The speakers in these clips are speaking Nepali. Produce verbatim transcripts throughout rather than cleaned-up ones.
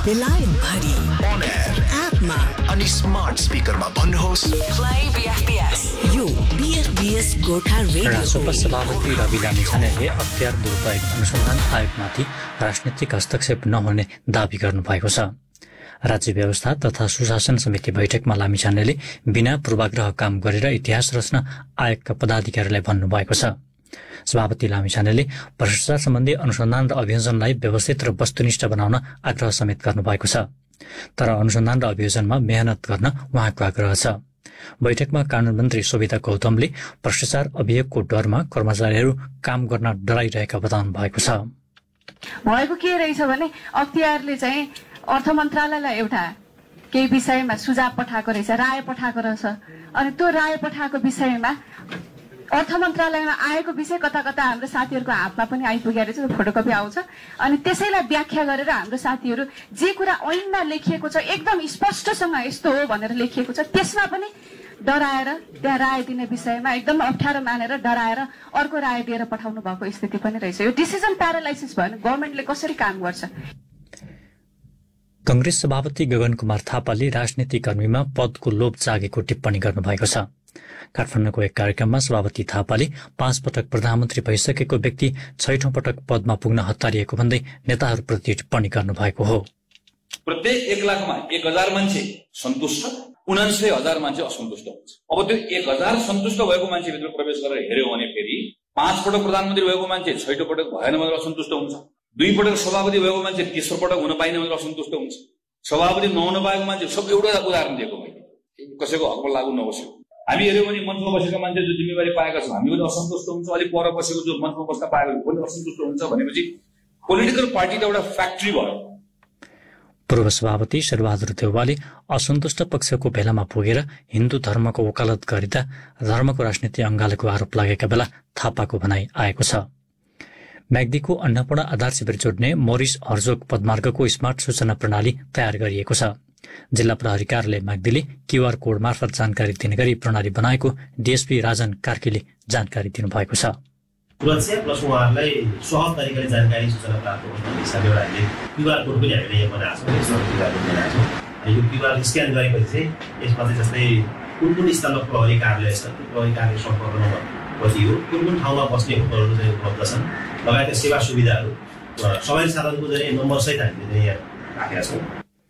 बेलायत भरि on air एपमा अनि स्मार्ट स्पिकरमा भन्नुहोस् प्ले बीएफपीएस यो बीएफपीएस गोर्खा रेडियो राष्ट्रपति सभापति रवि लामिछानेले अख्तियार दुरुपयोग अनुसन्धान आयोगमाथि राजनीतिक हस्तक्षेप नहुने दावी गर्नुभएको छ। राज्य व्यवस्था तथा सुशासन समिति बैठकमा लामिछानेले बिना पूर्वाग्रह काम गरेर इतिहास रच्न आयोगका पदाधिकारीलाई भन्नुभएको छ। सभापति लामिछानेले भ्रष्टाचार सम्बन्धी अनुसन्धान र अभियोजनलाई व्यवस्थित र वस्तुनिष्ठ बनाउन आग्रह समेत गर्नुभएको छ। तर अनुसन्धान र अभियोजनमा मेहनत गर्न उहाँको आग्रह छ। बैठकमा कानून मन्त्री शोभिता गौतमले भ्रष्टाचार अभियोगको डरमा कर्मचारीहरू काम गर्न डराइरहेका बताउनु भएको छ। भएको के रहेछ भने अख्तियारले चाहिँ अर्थ मन्त्रालयलाई एउटा केही विषयमा सुझाव पठाएको रहेछ, राय पठाएको रहेछ। अनि त्यो राय पठाएको विषयमा अर्थ मन्त्रालयमा आएको विषय कता कता हाम्रो साथीहरूको हातमा पनि आइपुगेको रहेछ, फोटोकपी आउँछ। अनि त्यसैलाई व्याख्या गरेर हाम्रो साथीहरू जे कुरा ऐनमा लेखिएको छ एकदम स्पष्टसँग यस्तो हो भनेर लेखिएको छ त्यसमा पनि डराएर त्यहाँ राय दिने विषयमा एकदम अप्ठ्यारो मानेर डराएर अर्को राय दिएर पठाउनु भएको स्थिति पनि रहेछ। यो डिसिजन प्यारालाइसिस भयो भने गभर्मेन्टले कसरी काम गर्छ? कंग्रेस सभापति गगन कुमार थापाले राजनीति कर्मीमा पदको लोभ जागेको टिप्पणी गर्नुभएको छ। काठमाडौँको एक कार्यक्रममा सभापति थापाले पाँच पटक प्रधानमन्त्री भइसकेको व्यक्ति छैठौं पटक पदमा पुग्न हतारिएको भन्दै नेताहरूप्रति टिप्पणी गर्नुभएको हो। प्रत्येक एक लाखमा एक हजार मान्छे सन्तुष्ट, उनान्सय हजार मान्छे असन्तुष्ट हुन्छ। अब त्यो एक हजार सन्तुष्ट भएको मान्छेभित्र प्रवेश गरेर हेऱ्यो भने फेरि पाँच पटक प्रधानमन्त्री भएको मान्छे छैठौं पटक भएन भनेर असन्तुष्ट हुन्छ। दुई पटक सभापति भएको मान्छे तेस्रो पटक हुन पाइन भनेर असन्तुष्ट हुन्छ। सभापति नहुन पाएको मान्छे सब एउटा उदाहरण दिएको मैले, कसैको हकमा लागू नहोस्। हामी हेऱ्यौँ भने मञ्चमा बसेका मान्छे जो जिम्मेवारी पाएका छौँ हामी पनि असन्तुष्ट हुन्छ, अलिक पर बसेको जो मञ्चमा बस्न पाएको पनि असन्तुष्ट हुन्छ। भनेपछि पोलिटिकल पार्टी त एउटा फ्याक्ट्री भयो। पूर्व सभापति शेरबहादुर देउवाले असन्तुष्ट पक्षको भेलामा पुगेर हिन्दू धर्मको वकालत गरिँदा धर्मको राजनीति अङ्गालेको आरोप लागेका बेला थापाको भनाई आएको छ। म्याग्दीको अन्नपूर्ण आधार शिविर जोड्ने मोरिस हर्जोग पदमार्गको स्मार्ट सूचना प्रणाली तयार गरिएको छ। जिल्ला प्रहरी कार्यालय म्याग्दीले क्यूआर कोड मार्फत जानकारी दिने गरी प्रणाली बनाएको डीएसपी राजन कार्कीले जानकारी दिनुभएको छ। सुरक्षा प्लस उहाँहरूलाई सहज तरिकाले जानकारी सूचना प्राप्त हुने हिसाबले एउटा हामीले क्यूआर कोड पनि हामीले यहाँ बनाएको छौँ। क्यूआर कोड बनाएको छौँ। यो क्यूआर स्क्यान गरेपछि चाहिँ यसमा चाहिँ जस्तै कुन कुन स्थलमा प्रहरी कार्यालय छ, त्यो प्रहरी कार्यालय सम्पर्क नम्बर कति हो, कुन कुन ठाउँमा बस्ने होटलहरू चाहिँ उपलब्ध छन् लगायतका सेवा सुविधाहरू सवारी साधनको चाहिँ नम्बर सहित हामीले यहाँ राखेका छौँ।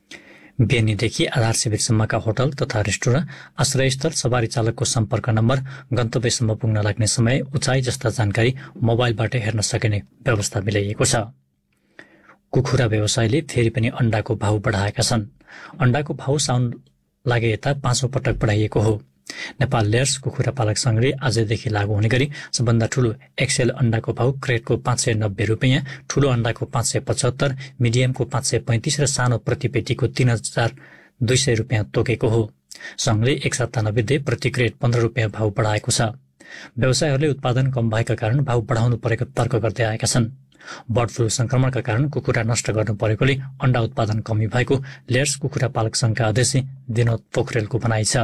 बेनीदेखि आधार शिविरसम्मका होटल तथा रेस्टुरेन्ट, आश्रयस्थल, सवारी चालकको सम्पर्क नम्बर, गन्तव्यसम्म पुग्न लाग्ने समय, उचाइ जस्ता जानकारी मोबाइलबाट हेर्न सकिने व्यवस्था मिलाइएको छ। कुखुरा व्यवसायीले फेरि पनि अण्डाको भाउ बढाएका छन्। अण्डाको भाउ साउन लागे यता पाँचौं पटक बढाइएको हो। नेपाल लेयर्स कुखुरा पालक संघले आजदेखि लागू हुने गरी सबभन्दा ठूलो एक्सेल अण्डाको भाउ क्रेटको पाँच सय नब्बे रुपियाँ, ठूलो अण्डाको पाँच सय पचहत्तर, मिडियमको पाँच सय पैंतिस र सानो प्रतिपेटीको तीन हजार दुई सय रुपियाँ तोकेको हो। संघले एक सत्तानब्बे प्रति क्रेट पन्ध्र रुपियाँ भाउ बढाएको छ। व्यवसायीहरूले उत्पादन कम भएका कारण भाउ बढाउनु परेको तर्क गर्दै आएका छन्। बर्ड फ्लू संक्रमणका कारण कुखुरा नष्ट गर्नु परेकोले अण्डा उत्पादन कमी भएको लेयर्स कुखुरा पालक संघका अध्यक्ष विनोद पोखरेलको भनाइ छ।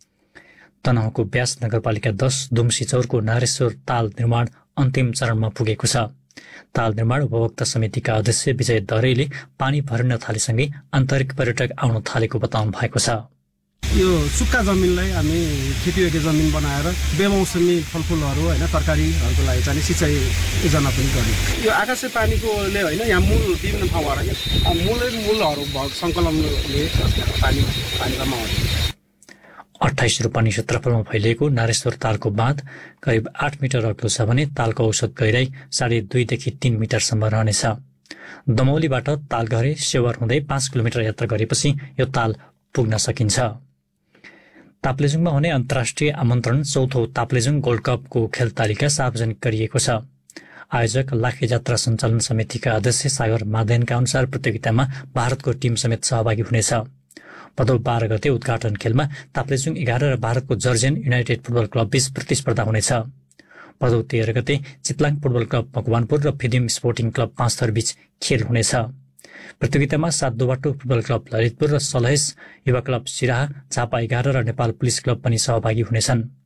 तनहुँको व्यास नगरपालिका दस दुमसिचौरको नारेश्वर ताल निर्माण अन्तिम चरणमा पुगेको छ। ताल निर्माण उपभोक्ता समितिका अध्यक्ष विजय दरेले पानी भरिन थालेसँगै आन्तरिक पर्यटक आउन थालेको बताउनु भएको छ। यो सुक्खा जमिनलाई हामी खेतीयोग्य जमिन बनाएर बेमौसमी फलफुलहरू होइन तरकारीहरूको लागि चाहिँ सिँचाइ योजना पनि गर्ने। यो आकाशे पानीकोले होइन यहाँ मूल विभिन्न ठाउँबाट मूलै मूलहरू सङ्कलनले पानी पानी जम्मा हुन्छ। अठाइस रोपनी क्षेत्रफलमा फैलिएको नारेश्वर तालको बाँध करिब आठ मिटर अग्लो छ भने तालको औसत गहिराई साढे दुईदेखि तीन मिटरसम्म रहनेछ। दमौलीबाट तालघरे सेवर हुँदै पाँच किलोमिटर यात्रा गरेपछि यो ताल पुग्न सकिन्छ। ताप्लेजुङमा हुने अन्तर्राष्ट्रिय आमन्त्रण चौथो ताप्लेजुङ गोल्ड कपको खेल तालिका सार्वजनिक गरिएको छ। आयोजक लाखे जात्रा सञ्चालन समितिका अध्यक्ष सागर मादेनका अनुसार प्रतियोगितामा भारतको टिम समेत सहभागी हुनेछ। भदौ बाह्र गते उद्घाटन खेलमा ताप्लेजुङ एघार र भारतको जर्जियन युनाइटेड फुटबल क्लब बीच प्रतिस्पर्धा हुनेछ। भदौ तेह्र गते चितलाङ फुटबल क्लब मकवानपुर र फिदिम स्पोर्टिङ क्लब पाँचथर बीच खेल हुनेछ। प्रतियोगितामा सात दोबाटो फुटबल क्लब ललितपुर र सलहेस युवा क्लब सिराहा, झापा एघार र नेपाल पुलिस क्लब पनि सहभागी हुनेछन्।